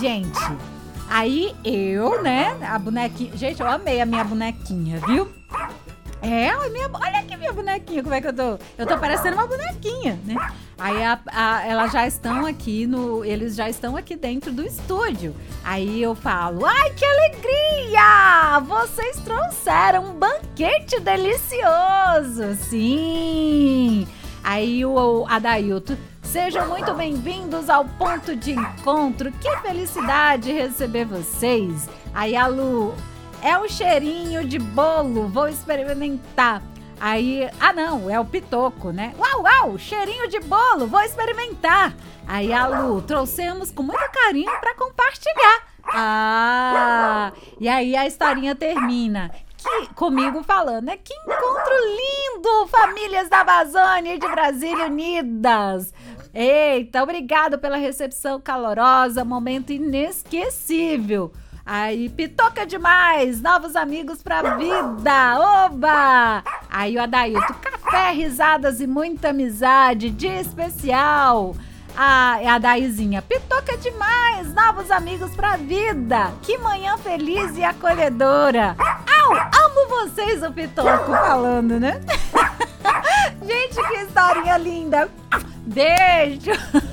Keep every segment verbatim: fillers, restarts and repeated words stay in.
gente, aí eu, né, a bonequinha... Gente, eu amei a minha bonequinha, viu? É, a minha, olha aqui minha bonequinha, como é que eu tô? Eu tô parecendo uma bonequinha, né? Aí a, a, elas já estão aqui no... Eles já estão aqui dentro do estúdio. Aí eu falo, ai, que alegria! Vocês trouxeram um banquete delicioso! Sim! Aí o, o Adailton, sejam muito bem-vindos ao ponto de encontro. Que felicidade receber vocês. Aí a Lu... É um cheirinho de bolo, vou experimentar. Aí, ah não, é o Pitoco, né? Uau, uau, cheirinho de bolo, vou experimentar. Aí a Lu, trouxemos com muito carinho para compartilhar. Ah, e aí a historinha termina que, comigo falando, né? Que encontro lindo, famílias da Amazônia e de Brasília unidas. Eita, obrigado pela recepção calorosa, momento inesquecível. Aí, Pitoca demais, novos amigos pra vida, oba! Aí o Adailton, café, risadas e muita amizade, dia especial. Ah, a Daizinha, Pitoca demais, novos amigos pra vida, que manhã feliz e acolhedora. Au, amo vocês, o Pitoco falando, né? Gente, que historinha linda, beijo!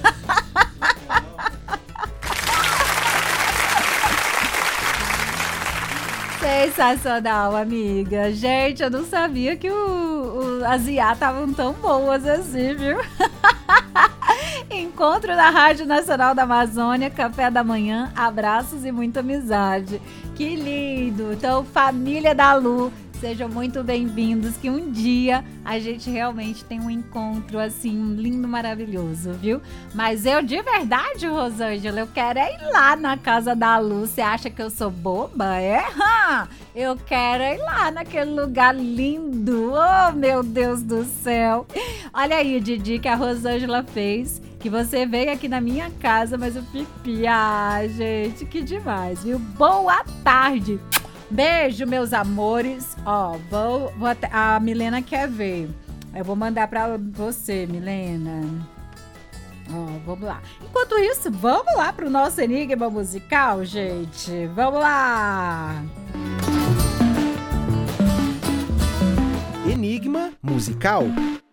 Sensacional, amiga. Gente, eu não sabia que o, o, as I A estavam tão boas assim, viu? Encontro na Rádio Nacional da Amazônia, café da manhã, abraços e muita amizade. Que lindo! Então, família da Lu, sejam muito bem-vindos, que um dia a gente realmente tem um encontro assim, lindo, maravilhoso, viu? Mas eu, de verdade, Rosângela, eu quero é ir lá na casa da Lu. Você acha que eu sou boba? É? Eu quero é ir lá naquele lugar lindo. Oh, meu Deus do céu! Olha aí, Didi, que a Rosângela fez, que você veio aqui na minha casa, mas o pipi, ah, gente, que demais, viu? Boa tarde! Beijo, meus amores. Ó, vou, vou até, a Milena quer ver. Eu vou mandar pra você, Milena. Ó, vamos lá. Enquanto isso, vamos lá pro nosso Enigma musical, gente. Vamos lá. Enigma musical.